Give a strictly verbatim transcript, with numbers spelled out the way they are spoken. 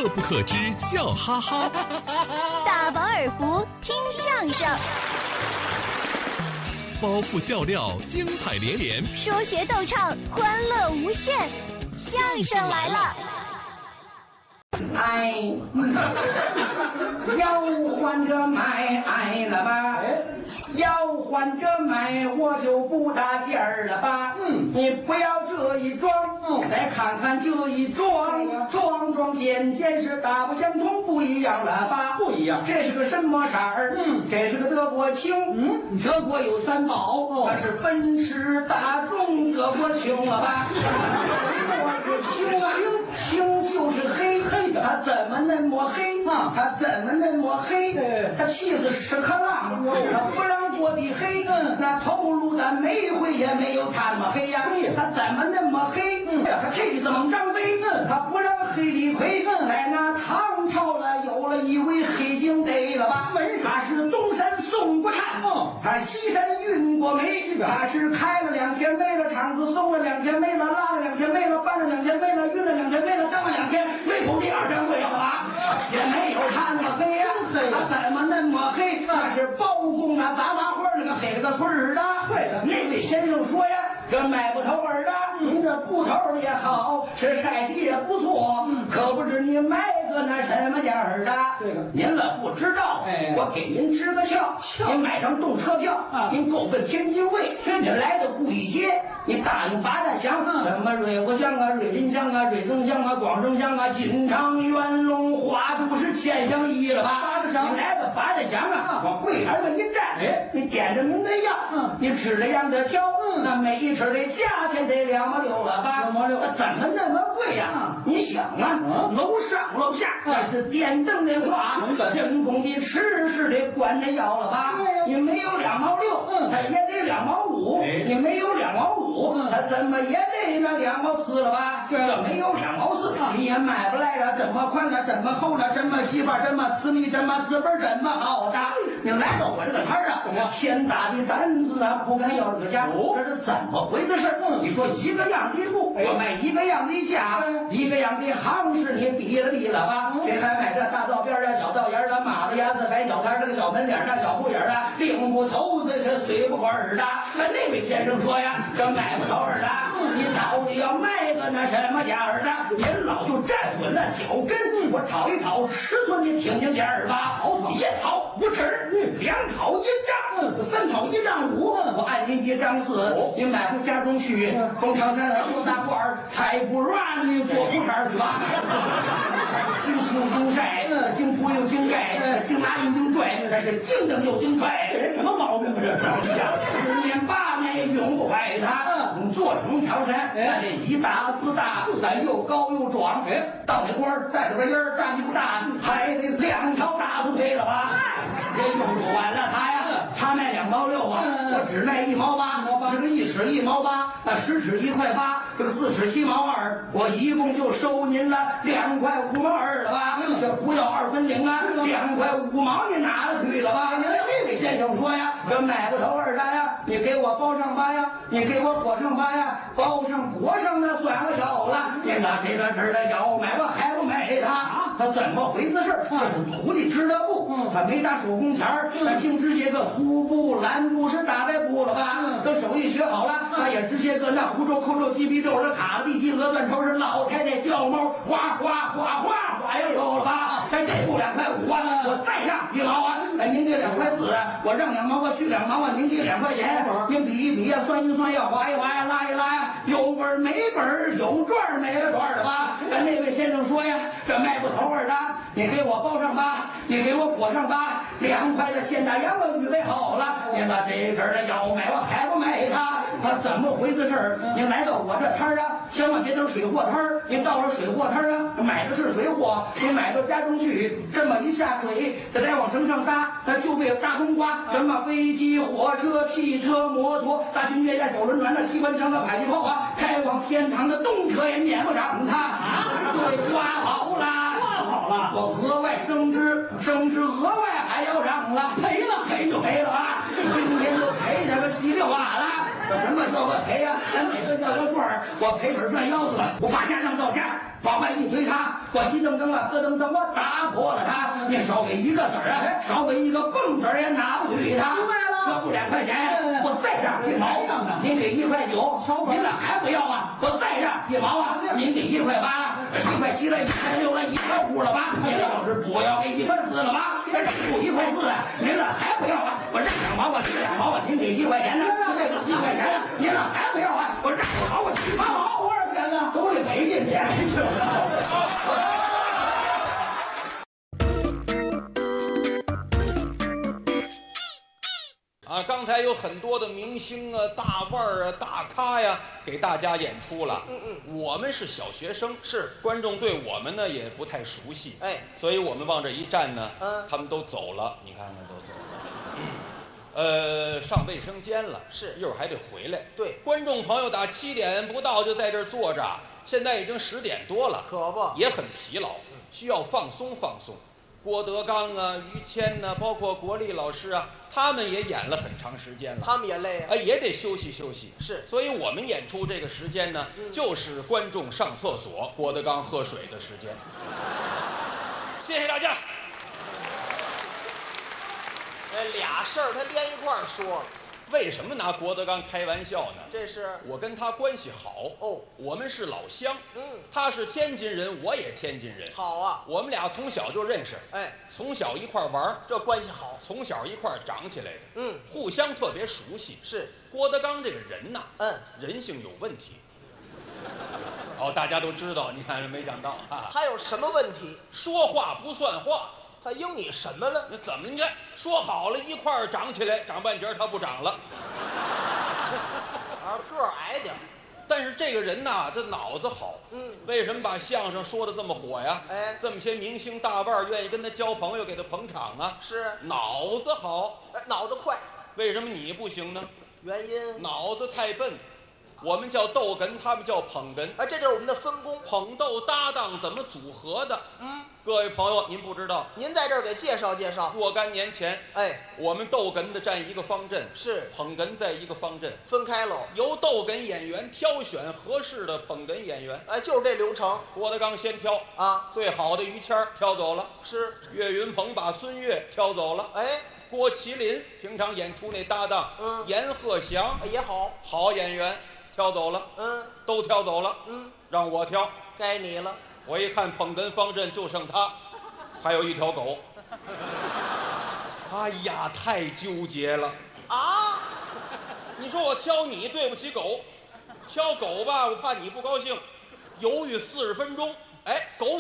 乐不可支，笑哈哈。 大饱耳福，听相声。 包袱笑料，精彩连连； 说学逗唱，欢乐无限。相声来了！ 哎，要换着买爱了吧？要换着买，我就不搭劲儿了吧？嗯，你不要这一装，嗯，来看看这一装，装装件件是大不相同，不一样了吧？不一样，这是个什么色儿？嗯，这是个德国青。嗯，德国有三宝，它是奔驰、大众、德国青了吧？我是青啊，青就是黑黑的，它怎么那么黑啊？它怎么那么黑？它气死屎壳郎，它不让做的黑，那头颅的煤灰也没有它那么黑呀。它怎么那么黑？它气死猛张飞，它不让黑李逵。在那唐朝了，有了一位黑警得了吧？他是东山送过炭，他西山运过煤，他是开了两天煤了，厂子送了两天煤了，拉了两天煤了，搬了两天煤了，运了两天煤了，当了两天煤口第二张会了吧？也没有他那么黑呀，他怎么那么黑？那是包公啊，杂杂花那个黑了个村儿的。对了，那位先生说呀，这买不头儿的，您这布头也好，是晒气也不错，可不知你买个那什么价儿的？对了，您了不知道，哎，我给您支个窍，您买张动车票，您够奔天津卫，您来到顾义街，你打听八大乡，什么瑞国乡啊、瑞林乡啊、瑞城乡啊、广州乡啊、金昌、元龙、花都是千乡一了吧？八大乡，你来到八大乡啊，往柜台上一站，哎，你点着您的药，嗯，你指着样的挑，嗯，那每一尺的价钱得两毛六了吧？两毛六，怎么那么贵呀？你想啊，楼上楼下那是电灯的话，人工的吃是得管着要了吧？你没有两毛六，嗯，它也得两毛五，你没有两毛五，它怎么也得那两毛四了吧？这没有两毛四，你也买不来了，怎么宽了，怎么厚了，怎么细吧，怎么私密，怎么资本，怎么好的？你来到我这个摊儿啊，我天大的胆子啊，不敢要这个价，这是怎么回的事？你说一个样的布，我卖一个样的价，一个样的行市，你比了比了吧？谁还买这大道边啊、小道沿啊、马路牙子、白小摊这个小门脸大小户眼啊，领不头子是随不管儿的。那那位先生说呀，这买不着儿的，你到底要卖个那什么价儿的？您老就站稳了脚跟，我讨一讨尺寸，你听听价儿吧。一讨五尺，两讨一丈，三讨一丈五，我按您一丈四，你买回家中去，从长山来多大罐儿，才不软你做不茬去吧。经出经晒，经铺又经盖，经拿又经拽，这是经蹬又经拽，这人什么毛病啊？这十年八年也用不坏它。做成条山，那这一大四大，咱又高又壮，哎，到那官儿带着个音儿，站不大，还得两条大腿配了吧？这用不完了他呀，他卖两毛六啊，我只卖一毛八，这个一尺一毛八，那十尺一块八，这个四尺七毛二，我一共就收您了两块五毛二了吧？这不要二分零啊，两块五毛你拿了去了吧？这位先生说呀，这买不头二的呀，你给我包上吧呀，你给我裹上吧呀，包上裹上那算了有了，你拿这个这儿的要买吧还不买他？他怎么回事？这是徒弟织的布，他没打手工钱儿，他净直接个粗布、蓝布是大白布了吧？等手艺学好了，他也直接个那胡诌、扣诌、鸡皮皱的卡地鸡鹅断头是老太太叫猫，哗哗哗哗哗呀有了吧？咱这布两块五啊，我再让一毛啊，哎您给两块四，我让两毛啊，去两毛啊，您给两块钱，您比一比呀，算一算呀，划一划呀，拉一拉呀，有本没本，有赚没了赚的吧？那位先生说呀，这卖不头儿的，你给我包上吧，你给我裹上吧，两块的现大洋我预备好了，您把这阵儿的要买我还不买它？他怎么回事儿？您来到我这摊儿啊，千万别等水货摊儿，您到了水货摊儿啊，买的是水货，您买到家中去，这么一下水，这再往绳上搭，它就被大冬瓜，什么飞机、火车、汽车、摩托、大军列舰、手轮船、那机关枪的迫击炮啊，开往天堂的动车也撵不上它啊！对，刮好了，刮好了，我额外升值，升值额外还要让了，赔了赔就赔了啊！今天就赔这个稀里哗啦。 什么叫我赔呀？咱每个叫个段儿，我赔本赚腰子了。我把家当照家，往外一推他，我急噔噔啊，咯噔噔，我打破了他。你少给一个子儿啊，少给一个蹦子儿也拿不去他。这不两块钱，我再让一毛，您给一块九，您俩还不要啊？我再让一毛啊，您给一块八，一块七了，一块六了，一块五了吧？您要是不要给一块四了吧？这不一块四，您俩还不要啊？我让两毛，我给两毛啊，您给一块钱呢？这个一块钱，您俩还不要啊？我让两毛，我七八毛，多少钱呢？都得赔进去。 啊，刚才有很多的明星啊、大腕儿啊、大咖呀，给大家演出了。嗯嗯，我们是小学生，是观众对我们呢也不太熟悉，哎，所以我们往这一站呢，嗯，他们都走了，你看看都走了。嗯呃，上卫生间了，是一会儿还得回来。对，观众朋友打七点不到就在这儿坐着，现在已经十点多了，可不也很疲劳，需要放松放松。郭德纲啊、于谦呐、啊，包括国立老师啊，他们也演了很长时间了，他们也累啊，哎，也得休息休息。是，所以我们演出这个时间呢，嗯、就是观众上厕所、郭德纲喝水的时间。谢谢大家。 哎，俩事儿他连一块儿说了。 为什么拿郭德纲开玩笑呢？ 这是我跟他关系好哦，我们是老乡。嗯，他是天津人，我也天津人。好啊，我们俩从小就认识。哎，从小一块玩， 这关系好。 从小一块长起来的。嗯，互相特别熟悉。是郭德纲这个人呐，嗯，人性有问题。哦，大家都知道，你看没想到啊。 他有什么问题？ 说话不算话。 他应你什么了？ 那怎么？你看说好了一块儿长起来，长半截他不长了。 啊，个儿矮点。 但是这个人呐，这脑子好。嗯。为什么把相声说的这么火呀？哎，这么些明星大腕愿意跟他交朋友，给他捧场啊？是。脑子好。 哎，脑子快。 为什么你不行呢？ 原因？ 脑子太笨。我们叫逗哏，他们叫捧哏。 哎，这就是我们的分工。 捧逗搭档怎么组合的？嗯。各位朋友，您不知道， 您在这儿给介绍介绍。 若干年前，哎，我们逗哏的站一个方阵， 是捧哏在一个方阵， 分开喽。 由逗哏演员挑选合适的捧哏演员， 哎，就是这流程。 郭德纲先挑啊，最好的于谦挑走了， 是岳云鹏把孙越挑走了，哎，郭麒麟平常演出那搭档，嗯，阎鹤祥也好， 好演员挑走了，嗯，都挑走了，嗯，让我挑， 该你了。 我一看捧哏方阵就剩他，还有一条狗。哎呀，太纠结了啊！你说我挑你对不起狗，挑狗吧，我怕你不高兴。犹豫四十分钟，哎，狗